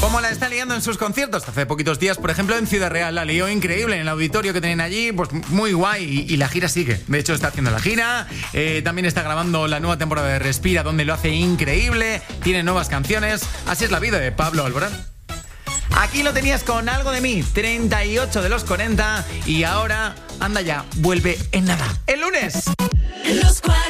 ¿Cómo la está liando en sus conciertos? Hace poquitos días, por ejemplo, en Ciudad Real la lió increíble en el auditorio que tienen allí, pues muy guay, y la gira sigue. De hecho, está haciendo la gira, también está grabando la nueva temporada de Respira, donde lo hace increíble, tiene nuevas canciones. Así es la vida de Pablo Alborán. Aquí lo tenías con Algo de mí, 38 de los 40, y ahora, anda ya, vuelve en nada. ¡El lunes! Los 40.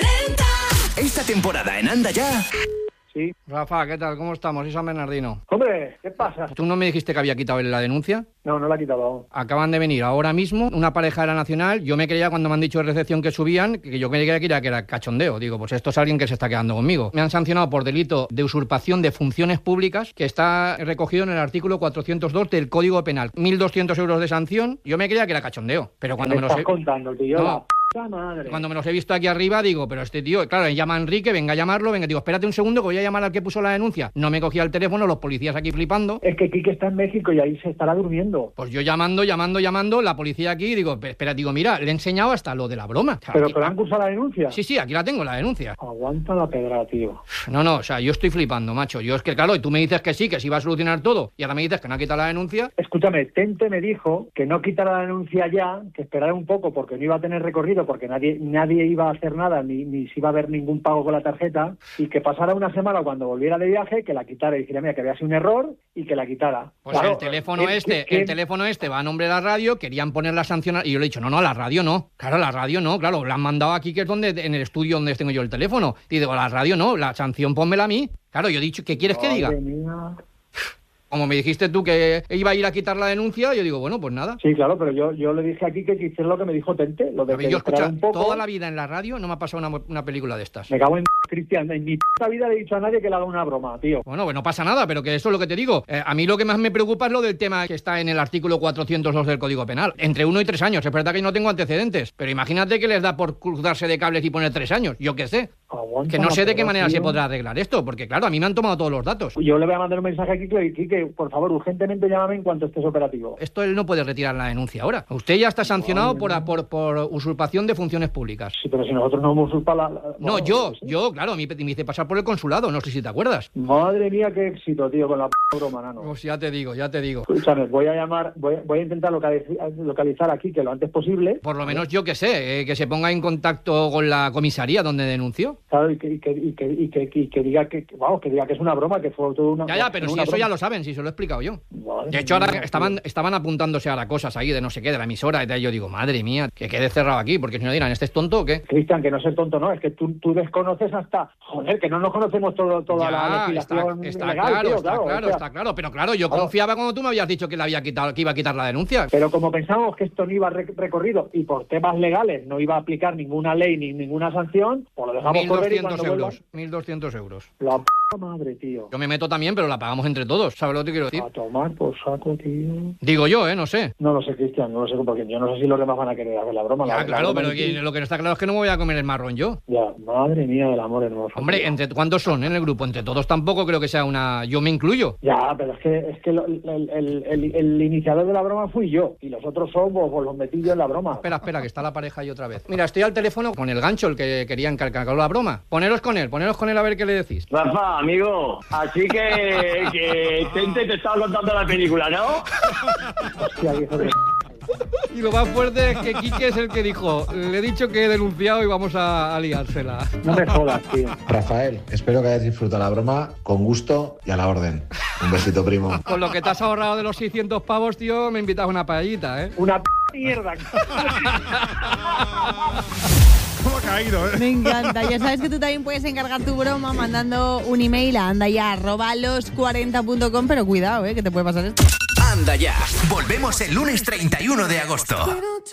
Esta temporada en Anda Ya. Sí. Rafa, ¿qué tal? ¿Cómo estamos? Soy San Bernardino. Hombre, ¿qué pasa? ¿Tú no me dijiste que había quitado la denuncia? No la he quitado aún. Acaban de venir ahora mismo una pareja de la Nacional. Yo me creía, cuando me han dicho de recepción que subían, que yo creía que era cachondeo. Digo, pues esto es alguien que se está quedando conmigo. Me han sancionado por delito de usurpación de funciones públicas, que está recogido en el artículo 402 del Código Penal. 1.200 euros de sanción. Yo me creía que era cachondeo. Pero cuando me lo estás contando, tío. No. Madre. Cuando me los he visto aquí arriba, digo, pero este tío, claro, llama a Enrique, venga a llamarlo, digo, espérate un segundo que voy a llamar al que puso la denuncia. No me cogía el teléfono, los policías aquí flipando. Es que Quique está en México y ahí se estará durmiendo. Pues yo llamando, la policía aquí, digo, espera, digo, mira, le he enseñado hasta lo de la broma. O sea, ¿Pero aquí, te han cursado la denuncia? Sí, aquí la tengo, la denuncia. Aguanta la pedra, tío. No, o sea, yo estoy flipando, macho. Yo es que, claro, y tú me dices que sí, que sí va a solucionar todo, y ahora me dices que no ha quitado la denuncia. Escúchame, Tente me dijo que no quitara la denuncia ya, que esperara un poco porque no iba a tener recorrido, porque nadie iba a hacer nada, ni se iba a ver ningún pago con la tarjeta, y que pasara una semana cuando volviera de viaje, que la quitara y dijera, mira, que había sido un error, y que la quitara. Pues claro, el teléfono este va a nombre de la radio, querían poner la sanción, y yo le he dicho, no, la radio no. Claro, la radio no, claro, la han mandado aquí, que es en el estudio donde tengo yo el teléfono. Y digo, la radio no, la sanción pónmela a mí. Claro, yo he dicho, ¿qué quieres que diga? Mía. Como me dijiste tú que iba a ir a quitar la denuncia, yo digo, bueno, pues nada. Sí, claro, pero yo le dije aquí que hiciera lo que me dijo Tente, lo de que yo escucha, un poco. Toda la vida en la radio no me ha pasado una película de estas. Me cago en Cristian, en mi puta vida le he dicho a nadie que le haga una broma, tío. Bueno, pues no pasa nada, pero que eso es lo que te digo. A mí lo que más me preocupa es lo del tema que está en el artículo 402 del Código Penal. Entre 1 y 3 años. Es verdad que yo no tengo antecedentes, pero imagínate que les da por cruzarse de cables y poner 3 años. Yo qué sé. Aguanta, que no sé de qué manera tío. se podrá arreglar esto, porque claro, a mí me han tomado todos los datos. Yo le voy a mandar un mensaje a Quique, por favor, urgentemente llámame en cuanto estés operativo. Esto él no puede retirar la denuncia ahora. Usted ya está sancionado por usurpación de funciones públicas. Sí, pero si nosotros no hemos usurpado la... No, yo, claro, me hice pasar por el consulado, no sé si te acuerdas. Madre mía, qué éxito, tío, con la broma, nano. Pues ya te digo. Escúchame, voy a intentar localizar a Quique lo antes posible. Por lo menos yo que sé, que se ponga en contacto con la comisaría donde denunció. Claro, y que diga que es una broma, que fue todo una... Ya, pero si eso ya lo saben, si se lo he explicado yo. Madre de hecho, ahora mía, estaban apuntándose ahora cosas ahí de no sé qué, de la emisora, y tal. Yo digo, madre mía, que quede cerrado aquí, porque si no dirán, ¿este es tonto o qué? Cristian, que no es tonto, no, es que tú desconoces hasta... Joder, que no nos conocemos toda la legislación está legal, claro, tío, está claro, pero claro, yo confiaba cuando tú me habías dicho que iba a quitar la denuncia. Pero como pensábamos que esto no iba recorrido y por temas legales no iba a aplicar ninguna ley ni ninguna sanción, pues lo dejamos correr y cuando 1.200 euros. La p*** madre, tío. Yo me meto también, pero la pagamos entre todos, ¿sabes lo que te quiero decir? A tomar por saco, tío. Digo yo, no sé. No lo sé, Cristian, no lo sé, porque yo no sé si los demás van a querer hacer la broma. Claro, pero lo que no está claro es que no me voy a comer el marrón yo. Ya, madre mía del amor hermoso. Hombre, ¿entre cuántos son en el grupo? Entre todos tampoco creo que sea una... Yo me incluyo. Ya, pero es que el iniciador de la broma fui yo, y los otros somos, pues los metí yo en la broma. Espera, que está la pareja ahí otra vez. Mira, estoy al teléfono con el gancho, el que quería encargar la broma. Poneros con él a ver qué le decís. Rafa, amigo, así que Tente te estaba contando la película, ¿no? Hostia, hijo de... Y lo más fuerte es que Quique es el que dijo, le he dicho que he denunciado y vamos a liársela. No me jodas, tío. Rafael, espero que hayas disfrutado la broma con gusto y a la orden. Un besito, primo. Con lo que te has ahorrado de los 600 pavos, tío, me invitas a una paellita, ¿eh? Una mierda. ¿Cómo ha caído, Me encanta. Ya sabes que tú también puedes encargar tu broma mandando un email a andaya@los40.com, pero cuidado, que te puede pasar esto. Anda Ya. Volvemos el lunes 31 de agosto.